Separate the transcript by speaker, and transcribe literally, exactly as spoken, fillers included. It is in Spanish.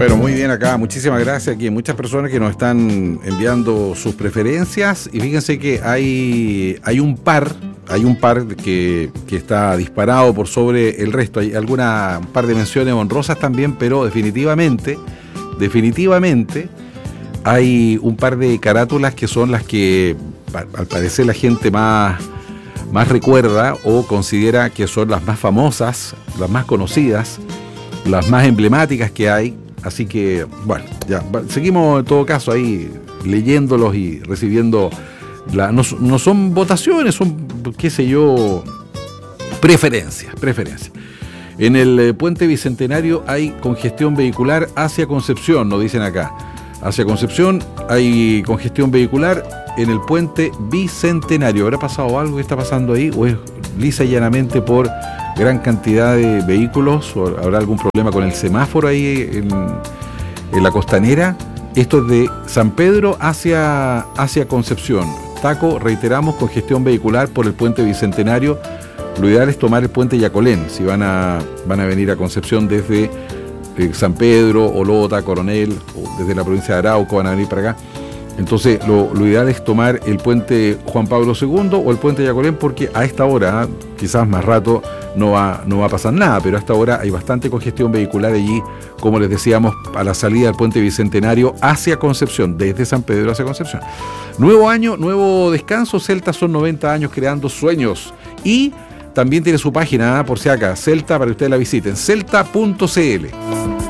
Speaker 1: Bueno, muy bien acá, muchísimas gracias. Aquí hay muchas personas que nos están enviando sus preferencias y fíjense que hay, hay un par, hay un par que, que está disparado por sobre el resto. Hay alguna, un par de menciones honrosas también, pero definitivamente, definitivamente hay un par de carátulas que son las que al parecer la gente más, más recuerda o considera que son las más famosas, las más conocidas, las más emblemáticas que hay. Así que, bueno, ya seguimos en todo caso ahí leyéndolos y recibiendo, la, no, no son votaciones, son, qué sé yo, preferencias, preferencias. En el eh, puente Bicentenario hay congestión vehicular hacia Concepción, nos dicen acá. Hacia Concepción hay congestión vehicular en el puente Bicentenario. ¿Habrá pasado algo que está pasando ahí o es lisa y llanamente por gran cantidad de vehículos o habrá algún problema con el semáforo ahí en, en la costanera? Esto es de San Pedro hacia, hacia Concepción. Taco, reiteramos, congestión vehicular por el puente Bicentenario. Lo ideal es tomar el puente Yacolén si van a, van a venir a Concepción desde eh, San Pedro, Olota, Coronel, o desde la provincia de Arauco van a venir para acá. Entonces lo, lo ideal es tomar el puente Juan Pablo segundo o el puente Yacolén, porque a esta hora, quizás más rato, no va, no va a pasar nada, pero a esta hora hay bastante congestión vehicular allí, como les decíamos, a la salida del puente Bicentenario hacia Concepción, desde San Pedro hacia Concepción. Nuevo año, nuevo descanso. Celta son noventa años creando sueños y también tiene su página, por si acá, Celta, para que ustedes la visiten, celta punto c l.